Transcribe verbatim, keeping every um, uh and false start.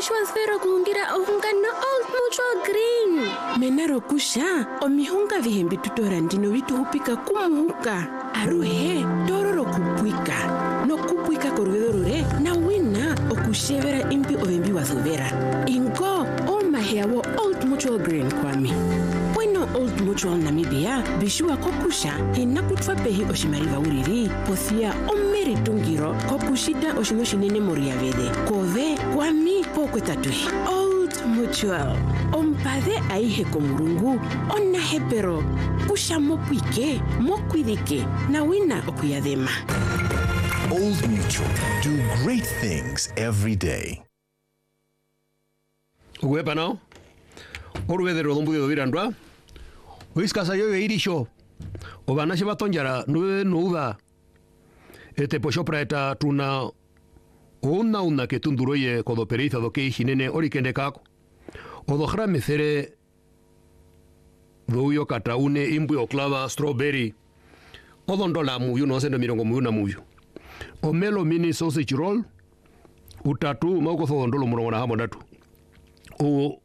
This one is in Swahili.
bishwasfero kuhungira ohungana Old Mutual Green. Menaro kusha omihunga vihembi tutora ndino vitu hupika kumuhuka. Aruhe tororo kupwika. No kupwika korvedorore na wina okushevera impi ovembi wasuvera. Ingo o maheawo Old Mutual Green kwami. Bueno Old Mutual Namibia bishua kokusha hina kutfa pehi oshimariva uriri pothia omeri tungiro kokushita oshino shinene moriavede kove kwami pokwetatui. Old Mutual ompade aihe komurungu ona hepero kusha mopwike mokwidike na wina okuyadema. Old Mutual, do great things every day. Uwepa nao oruvedero dombudio dovirandwa uiskasa yo irisho obanashi batonjara nuve nuda ete posho praeta tuna una una que tunduroye kodo periza do que hinene orikende kako odohra mecere doyo kataune imbu oklava strawberry odondola muyu no sendo mirongo muyu na muyu omelo mini sausage roll utatu mako thondolo murongo na hamondatu o